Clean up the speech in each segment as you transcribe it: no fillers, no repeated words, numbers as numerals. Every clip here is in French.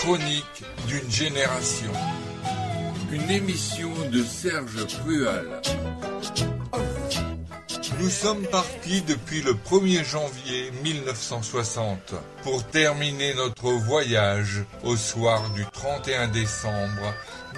chronique d'une génération. Une émission de Serge Prual. Nous sommes partis depuis le 1er janvier 1960 pour terminer notre voyage au soir du 31 décembre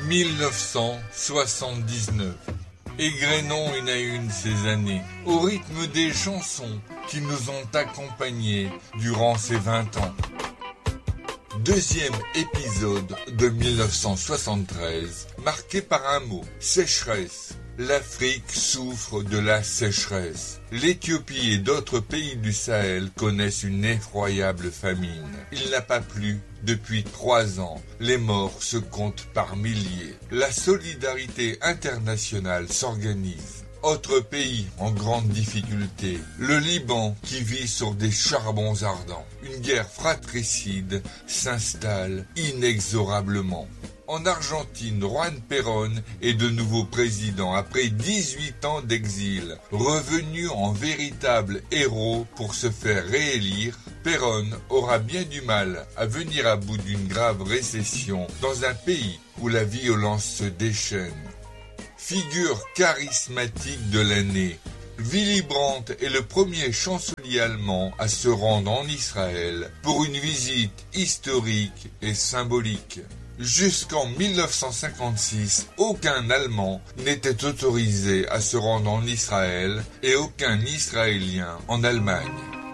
1979. Égrenons une à une ces années, au rythme des chansons qui nous ont accompagnés durant ces 20 ans. Deuxième épisode de 1973, marqué par un mot, sécheresse. L'Afrique souffre de la sécheresse. L'Éthiopie et d'autres pays du Sahel connaissent une effroyable famine. Il n'a pas plu depuis 3 ans. Les morts se comptent par milliers. La solidarité internationale s'organise. Autre pays en grande difficulté, le Liban qui vit sur des charbons ardents. Une guerre fratricide s'installe inexorablement. En Argentine, Juan Perón est de nouveau président après 18 ans d'exil. Revenu en véritable héros pour se faire réélire, Perón aura bien du mal à venir à bout d'une grave récession dans un pays où la violence se déchaîne. Figure charismatique de l'année, Willy Brandt est le premier chancelier allemand à se rendre en Israël pour une visite historique et symbolique. Jusqu'en 1956, aucun Allemand n'était autorisé à se rendre en Israël et aucun Israélien en Allemagne.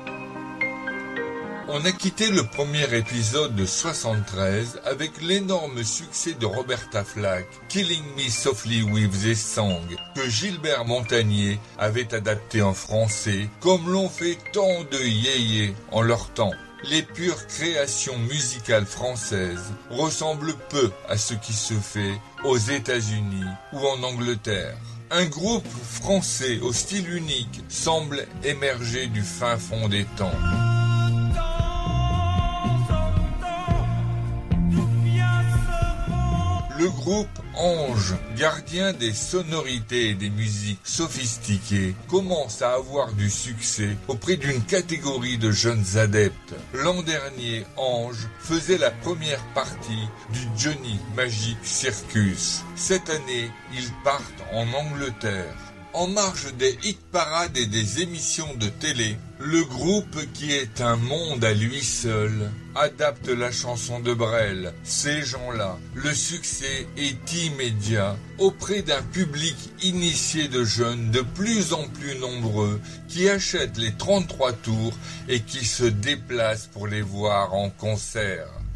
On a quitté le premier épisode de 73 avec l'énorme succès de Roberta Flack, Killing Me Softly with This Song, que Gilbert Montagnier avait adapté en français, comme l'ont fait tant de yéyés en leur temps. Les pures créations musicales françaises ressemblent peu à ce qui se fait aux États-Unis ou en Angleterre. Un groupe français au style unique semble émerger du fin fond des temps. Le groupe Ange, gardien des sonorités et des musiques sophistiquées, commence à avoir du succès auprès d'une catégorie de jeunes adeptes. L'an dernier, Ange faisait la première partie du Johnny Magic Circus. Cette année, ils partent en Angleterre. En marge des hit-parades et des émissions de télé, le groupe, qui est un monde à lui seul, adapte la chanson de Brel, Ces gens-là. Le succès est immédiat auprès d'un public initié de jeunes de plus en plus nombreux qui achètent les 33 tours et qui se déplacent pour les voir en concert.